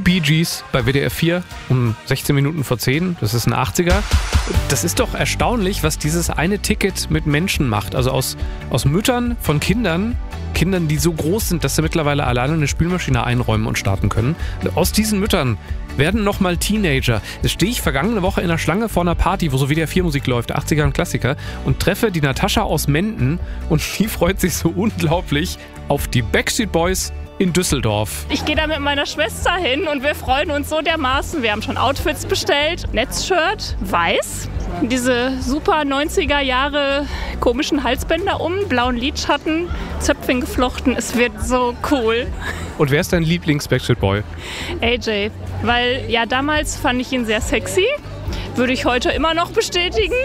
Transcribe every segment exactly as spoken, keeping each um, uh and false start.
Bee Gees bei W D R vier um sechzehn Minuten vor zehn. Das ist ein achtziger. Das ist doch erstaunlich, was dieses eine Ticket mit Menschen macht. Also aus, aus Müttern von Kindern, Kindern, die so groß sind, dass sie mittlerweile alleine eine Spülmaschine einräumen und starten können. Aus diesen Müttern werden nochmal Teenager. Jetzt stehe ich vergangene Woche in der Schlange vor einer Party, wo so W D R vier Musik läuft, achtziger und Klassiker, und treffe die Natascha aus Menden und die freut sich so unglaublich auf die Backstreet Boys in Düsseldorf. Ich gehe da mit meiner Schwester hin und wir freuen uns so dermaßen. Wir haben schon Outfits bestellt. Netzshirt, weiß. Diese super neunziger Jahre komischen Halsbänder um, blauen Lidschatten, Zöpfchen geflochten. Es wird so cool. Und wer ist dein Lieblings-Backstreet Boy? A J. Weil ja, damals fand ich ihn sehr sexy. Würde ich heute immer noch bestätigen.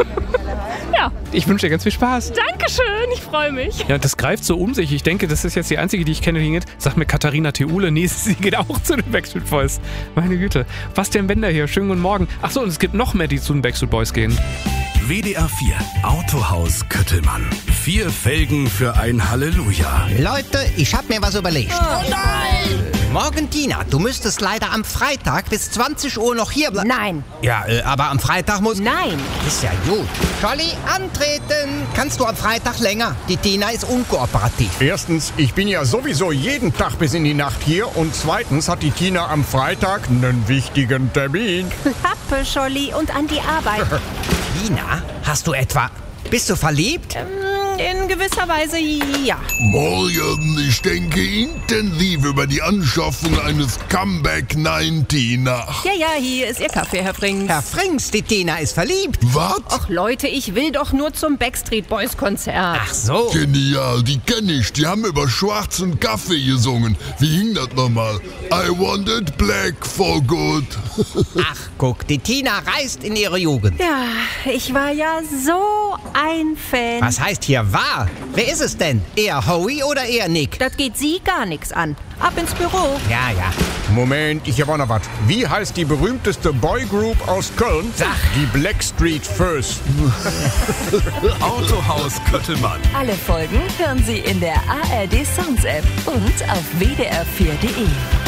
Ja. Ich wünsche dir ganz viel Spaß. Dankeschön, ich freue mich. Ja, das greift so um sich. Ich denke, das ist jetzt die einzige, die ich kenne, die geht. Sagt mir Katharina Theule. Nee, sie geht auch zu den Backstreet Boys. Meine Güte. Bastian Bender hier. Schönen guten Morgen. Achso, und es gibt noch mehr, die zu den Backstreet Boys gehen. W D R vier Autohaus Köttelmann. Vier Felgen für ein Halleluja. Leute, ich hab mir was überlegt. Oh nein! Morgen, Tina, du müsstest leider am Freitag bis zwanzig Uhr noch hier bleiben. Nein. Ja, äh, aber am Freitag muss... Nein. Ist ja gut. Scholli, antreten. Kannst du am Freitag länger? Die Tina ist unkooperativ. Erstens, ich bin ja sowieso jeden Tag bis in die Nacht hier. Und zweitens hat die Tina am Freitag einen wichtigen Termin. Klappe, Scholli, und an die Arbeit. Tina, hast du etwa... Bist du verliebt? In gewisser Weise ja. Morgen, ich denke intensiv über die Anschaffung eines Comeback neunzehn nach. Ja, ja, hier ist Ihr Kaffee, Herr Frings. Herr Frings, die Tina ist verliebt. Was? Ach Leute, ich will doch nur zum Backstreet Boys Konzert. Ach so. Genial, die kenne ich. Die haben über schwarzen Kaffee gesungen. Wie hing das nochmal? I want it black for good. Ach, guck, die Tina reist in ihre Jugend. Ja, ich war ja so ein Fan. Was heißt hier war? Wer ist es denn? Eher Howie oder eher Nick? Das geht Sie gar nichts an. Ab ins Büro. Ja, ja. Moment, ich habe auch noch was. Wie heißt die berühmteste Boygroup aus Köln? Sag. Die Blackstreet First. Autohaus Köttelmann. Alle Folgen hören Sie in der A R D Songs App und auf w d r vier punkt d e.